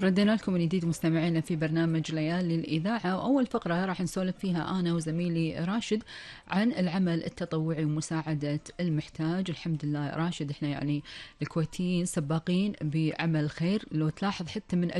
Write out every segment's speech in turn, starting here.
ردنا لكم من جديد مستمعينا في برنامج ليالي الإذاعة، وأول فقرة راح نسولف فيها أنا وزميلي راشد عن العمل التطوعي ومساعدة المحتاج. الحمد لله راشد، إحنا يعني الكويتيين سباقين بعمل خير. لو تلاحظ حتى من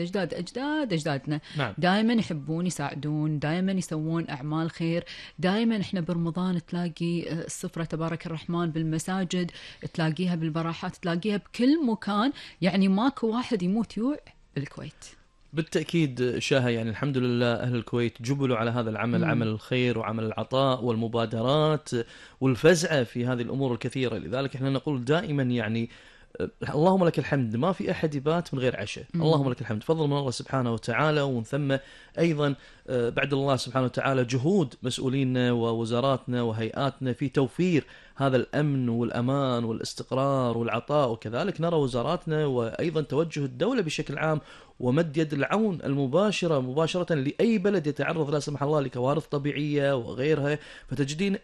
أجدادنا نعم. دائما يحبون يساعدون، دائما يسوون أعمال خير. دائما إحنا برمضان تلاقي السفرة تبارك الرحمن بالمساجد، تلاقيها بالبراحات، تلاقيها بكل مكان. يعني ماكو واحد يموت يوع بالكويت. بالتأكيد شاهة، يعني الحمد لله أهل الكويت جبلوا على هذا العمل، عمل الخير وعمل العطاء والمبادرات والفزعة في هذه الأمور الكثيرة. لذلك احنا نقول دائما يعني اللهم لك الحمد، ما في أحد يبات من غير عشاء. اللهم لك الحمد، فضل من الله سبحانه وتعالى. ومن ثم أيضا بعد الله سبحانه وتعالى جهود مسؤولينا ووزاراتنا وهيئاتنا في توفير هذا الأمن والأمان والاستقرار والعطاء. وكذلك نرى وزاراتنا وأيضا توجه الدولة بشكل عام ومد يد العون المباشرة مباشرة لأي بلد يتعرض لا سمح الله لكوارث طبيعية وغيرها. فتجدين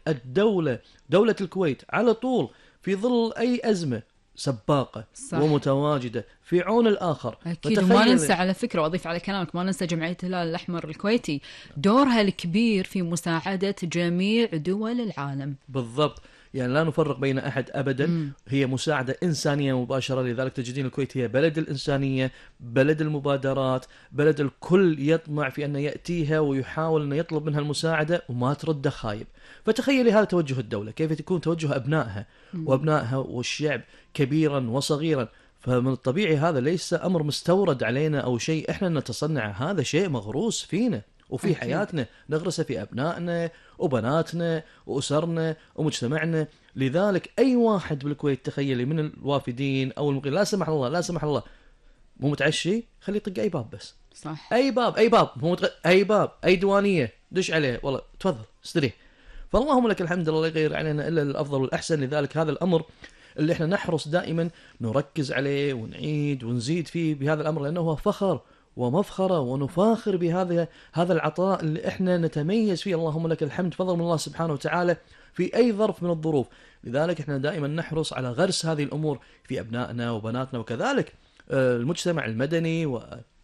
دولة الكويت على طول في ظل أي أزمة سباقة صح. ومتواجدة في عون الآخر. أكيد. وما ننسى على فكرة، وأضيف على كلامك، ما ننسى جمعية الهلال الأحمر الكويتي دورها الكبير في مساعدة جميع دول العالم. بالضبط، يعني لا نفرق بين أحد أبدا. هي مساعدة إنسانية مباشرة. لذلك تجدين الكويت هي بلد الإنسانية، بلد المبادرات، بلد الكل يطمع في أن يأتيها ويحاول أن يطلب منها المساعدة وما ترد خايب. فتخيلي هذا توجه الدولة، كيف تكون توجه أبنائها والشعب كبيرا وصغيرا. فمن الطبيعي هذا ليس أمر مستورد علينا أو شيء إحنا نتصنعه، هذا شيء مغروس فينا وفي حياتنا، نغرسه في أبنائنا وبناتنا وأسرنا ومجتمعنا. لذلك أي واحد بالكويت تخيلي من الوافدين أو المقيمين، لا سمح الله مو متعشي، خليه يطق أي باب بس. صح. أي باب أي باب، أي دوانية دش عليه، والله تفضل استريح. فاللهم لك الحمد لله يغير علينا إلا الأفضل والأحسن. لذلك هذا الأمر اللي احنا نحرص دائما نركز عليه ونعيد ونزيد فيه بهذا الأمر، لأنه هو فخر ومفخرة ونفاخر هذا العطاء اللي احنا نتميز فيه. اللهم لك الحمد، فضل من الله سبحانه وتعالى في أي ظرف من الظروف. لذلك احنا دائما نحرص على غرس هذه الأمور في أبنائنا وبناتنا، وكذلك المجتمع المدني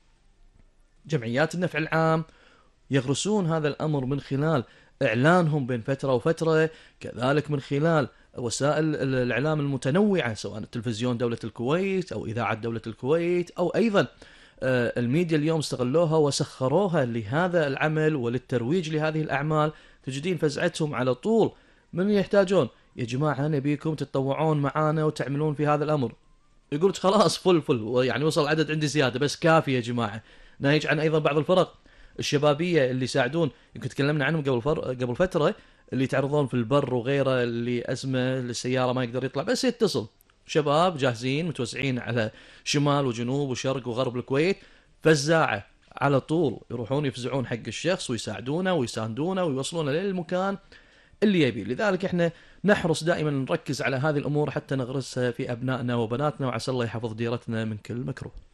وجمعيات النفع العام يغرسون هذا الأمر من خلال إعلانهم بين فترة وفترة، كذلك من خلال وسائل الإعلام المتنوعة، سواء التلفزيون دولة الكويت أو إذاعة دولة الكويت، أو أيضا الميديا اليوم استغلوها وسخروها لهذا العمل وللترويج لهذه الأعمال. تجدين فزعتهم على طول من يحتاجون، يا جماعة نبيكم تتطوعون معانا وتعملون في هذا الأمر. يقولك خلاص فل يعني وصل عدد عندي زيادة، بس كافي يا جماعة. ناهيك عن أيضا بعض الفرق الشبابية اللي يساعدون، يمكن تكلمنا عنهم قبل فترة، اللي يتعرضون في البر وغيره اللي أزمة للسيارة ما يقدر يطلع، بس يتصل شباب جاهزين متوزعين على شمال وجنوب وشرق وغرب الكويت، فزاعة على طول يروحون يفزعون حق الشخص ويساعدونه ويساندونه ويوصلونه للمكان اللي يبي. لذلك احنا نحرص دائما نركز على هذه الأمور حتى نغرسها في أبنائنا وبناتنا، وعسى الله يحفظ ديرتنا من كل مكروه.